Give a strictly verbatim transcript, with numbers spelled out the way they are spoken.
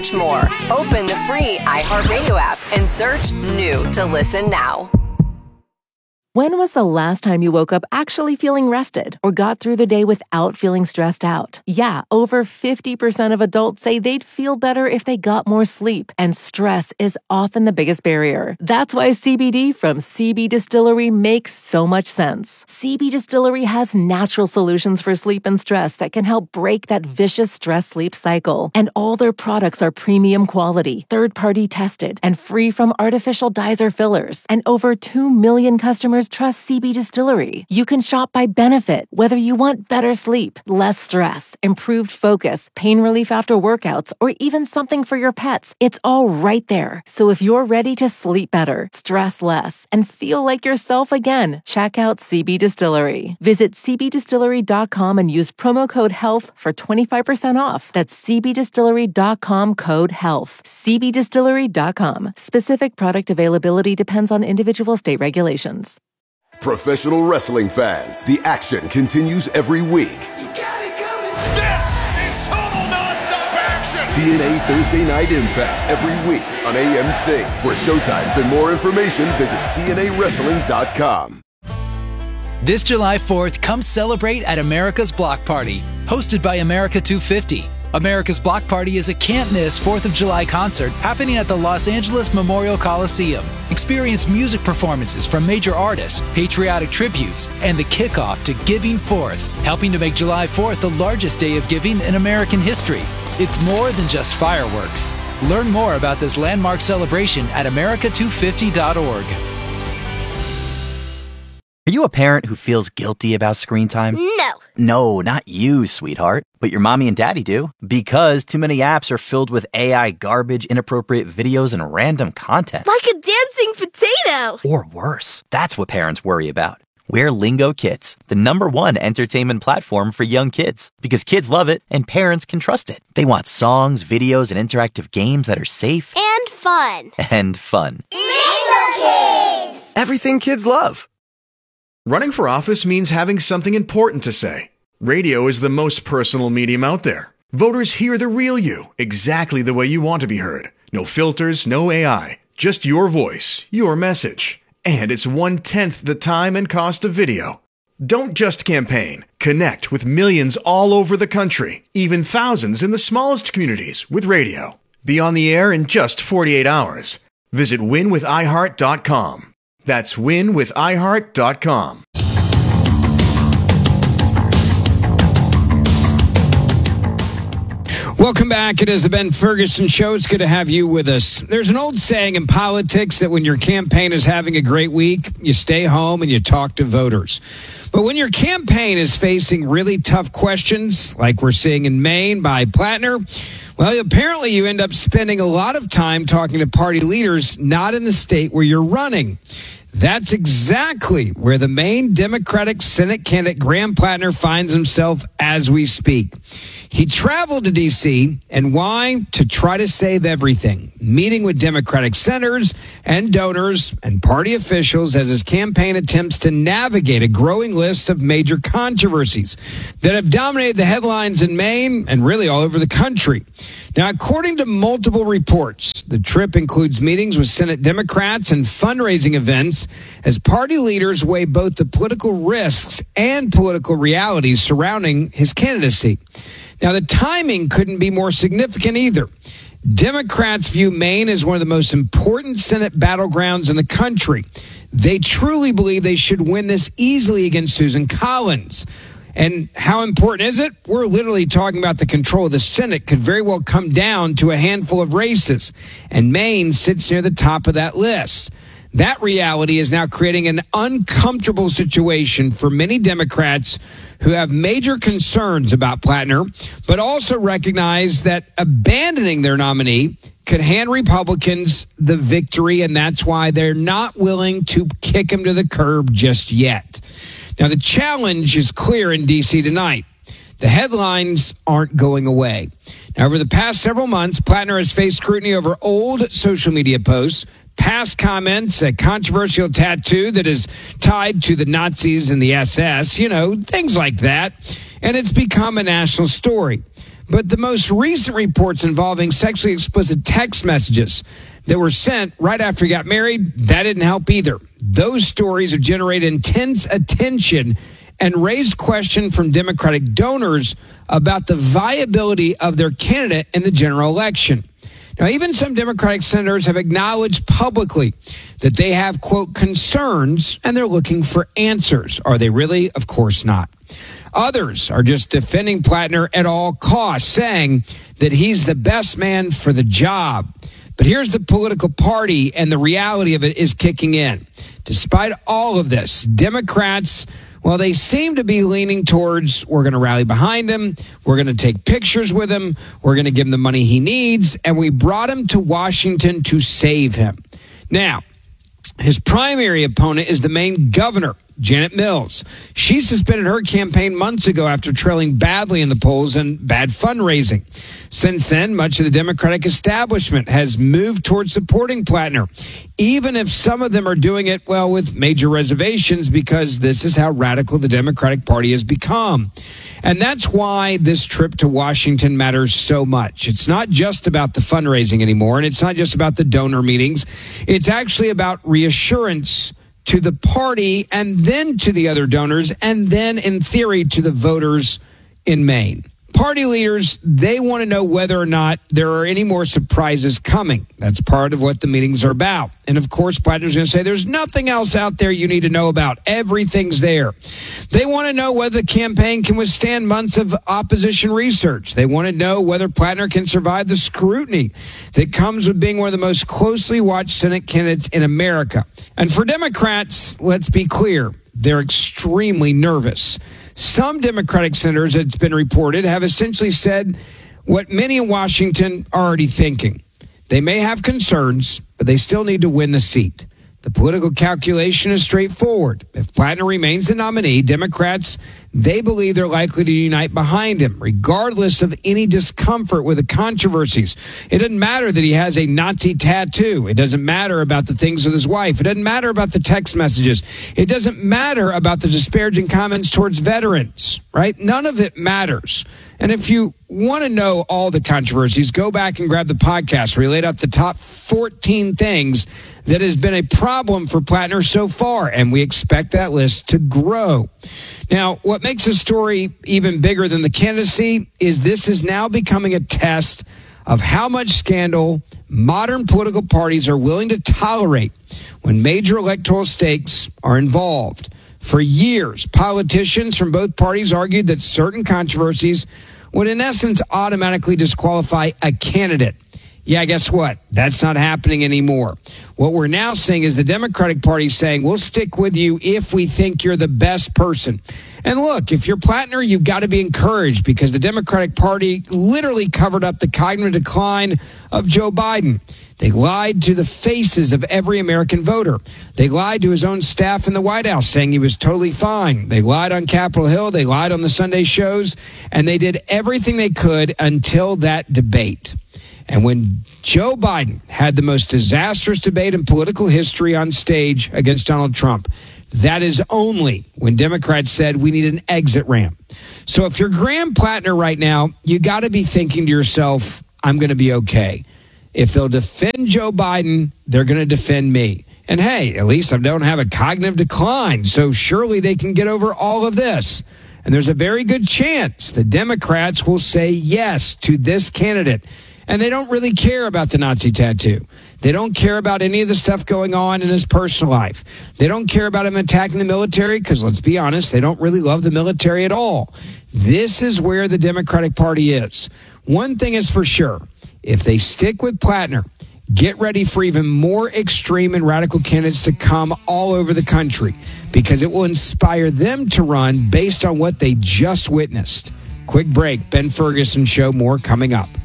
much more. Open the free iHeartRadio app and search New to listen now. When was the last time you woke up actually feeling rested or got through the day without feeling stressed out? Yeah, over fifty percent of adults say they'd feel better if they got more sleep, and stress is often the biggest barrier. That's why C B D from C B Distillery makes so much sense. C B Distillery has natural solutions for sleep and stress that can help break that vicious stress-sleep cycle. And all their products are premium quality, third-party tested, and free from artificial dyes or fillers. And over two million customers trust C B Distillery. You can shop by benefit, whether you want better sleep, less stress, improved focus, pain relief after workouts, or even something for your pets. It's all right there. So if you're ready to sleep better, stress less, and feel like yourself again, check out C B Distillery. Visit c b distillery dot com and use promo code HEALTH for twenty-five percent off. That's c b distillery dot com code HEALTH. c b distillery dot com. Specific product availability depends on individual state regulations. Professional wrestling fans, the action continues every week. You got it coming. This is total nonstop action. T N A Thursday Night Impact every week on A M C. For showtimes and more information, visit T N A wrestling dot com. This July fourth, come celebrate at America's Block Party, hosted by America two fifty. America's Block Party is a can't-miss fourth of July concert happening at the Los Angeles Memorial Coliseum. Experience music performances from major artists, patriotic tributes, and the kickoff to Giving Fourth, helping to make July fourth the largest day of giving in American history. It's more than just fireworks. Learn more about this landmark celebration at america two fifty dot org. Are you a parent who feels guilty about screen time? No. No, not you, sweetheart. But your mommy and daddy do. Because too many apps are filled with A I garbage, inappropriate videos, and random content. Like a dancing potato. Or worse. That's what parents worry about. We're Lingo Kids, the number one entertainment platform for young kids. Because kids love it and parents can trust it. They want songs, videos, and interactive games that are safe. And fun. And fun. Lingo Kids! Everything kids love. Running for office means having something important to say. Radio is the most personal medium out there. Voters hear the real you, exactly the way you want to be heard. No filters, no A I, just your voice, your message. And it's one-tenth the time and cost of video. Don't just campaign. Connect with millions all over the country, even thousands in the smallest communities with radio. Be on the air in just forty-eight hours. Visit win with i heart dot com. That's win with i heart dot com. Welcome back. It is the Ben Ferguson Show. It's good to have you with us. There's an old saying in politics that when your campaign is having a great week, you stay home and you talk to voters. But when your campaign is facing really tough questions, like we're seeing in Maine by Plattner, well, apparently you end up spending a lot of time talking to party leaders not in the state where you're running. That's exactly where the Maine Democratic Senate candidate Graham Plattner finds himself as we speak. He traveled to D C, and why? To try to save everything, meeting with Democratic senators and donors and party officials as his campaign attempts to navigate a growing list of major controversies that have dominated the headlines in Maine and really all over the country. Now, according to multiple reports, the trip includes meetings with Senate Democrats and fundraising events as party leaders weigh both the political risks and political realities surrounding his candidacy. Now, the timing couldn't be more significant either. Democrats view Maine as one of the most important Senate battlegrounds in the country. They truly believe they should win this easily against Susan Collins. And how important is it? We're literally talking about the control of the Senate could very well come down to a handful of races. And Maine sits near the top of that list. That reality is now creating an uncomfortable situation for many Democrats who have major concerns about Plattner, but also recognize that abandoning their nominee could hand Republicans the victory, and that's why they're not willing to kick him to the curb just yet. Now, the challenge is clear in D C tonight. The headlines aren't going away. Now, over the past several months, Plattner has faced scrutiny over old social media posts, past comments, a controversial tattoo that is tied to the Nazis and the S S, you know, things like that. And it's become a national story. But the most recent reports involving sexually explicit text messages that were sent right after he got married, that didn't help either. Those stories have generated intense attention and raised question from Democratic donors about the viability of their candidate in the general election. Now, even some Democratic senators have acknowledged publicly that they have, quote, concerns, and they're looking for answers. Are they really? Of course not. Others are just defending Plattner at all costs, saying that he's the best man for the job. But here's the political party, and the reality of it is kicking in. Despite all of this, Democrats, well, they seem to be leaning towards, we're going to rally behind him, we're going to take pictures with him, we're going to give him the money he needs, and we brought him to Washington to save him. Now, his primary opponent is the Maine governor, Janet Mills. She suspended her campaign months ago after trailing badly in the polls and bad fundraising. Since then, much of the Democratic establishment has moved towards supporting Plattner, even if some of them are doing it, well, with major reservations, because this is how radical the Democratic Party has become. And that's why this trip to Washington matters so much. It's not just about the fundraising anymore, and it's not just about the donor meetings. It's actually about reassurance to the party and then to the other donors and then, in theory, to the voters in Maine. Party leaders, they want to know whether or not there are any more surprises coming. That's part of what the meetings are about. And, of course, Plattner's going to say there's nothing else out there you need to know about. Everything's there. They want to know whether the campaign can withstand months of opposition research. They want to know whether Plattner can survive the scrutiny that comes with being one of the most closely watched Senate candidates in America. And for Democrats, let's be clear, they're extremely nervous. Some Democratic senators, it's been reported, have essentially said what many in Washington are already thinking. They may have concerns, but they still need to win the seat. The political calculation is straightforward. If Plattner remains the nominee, Democrats, they believe they're likely to unite behind him, regardless of any discomfort with the controversies. It doesn't matter that he has a Nazi tattoo. It doesn't matter about the things with his wife. It doesn't matter about the text messages. It doesn't matter about the disparaging comments towards veterans, right? None of it matters. And if you want to know all the controversies, go back and grab the podcast where he laid out the top fourteen things that has been a problem for Plattner so far, and we expect that list to grow. Now, what makes the story even bigger than the candidacy is this is now becoming a test of how much scandal modern political parties are willing to tolerate when major electoral stakes are involved. For years, politicians from both parties argued that certain controversies would in essence automatically disqualify a candidate. Yeah, guess what? That's not happening anymore. What we're now seeing is the Democratic Party saying, we'll stick with you if we think you're the best person. And look, if you're Plattner, you've got to be encouraged because the Democratic Party literally covered up the cognitive decline of Joe Biden. They lied to the faces of every American voter. They lied to his own staff in the White House, saying he was totally fine. They lied on Capitol Hill. They lied on the Sunday shows. And they did everything they could until that debate. And when Joe Biden had the most disastrous debate in political history on stage against Donald Trump, that is only when Democrats said we need an exit ramp. So if you're Graham Plattner right now, you got to be thinking to yourself, I'm going to be okay. If they'll defend Joe Biden, they're going to defend me. And hey, at least I don't have a cognitive decline, so surely they can get over all of this. And there's a very good chance the Democrats will say yes to this candidate. And they don't really care about the Nazi tattoo. They don't care about any of the stuff going on in his personal life. They don't care about him attacking the military because, let's be honest, they don't really love the military at all. This is where the Democratic Party is. One thing is for sure. If they stick with Plattner, get ready for even more extreme and radical candidates to come all over the country because it will inspire them to run based on what they just witnessed. Quick break. Ben Ferguson Show. More coming up.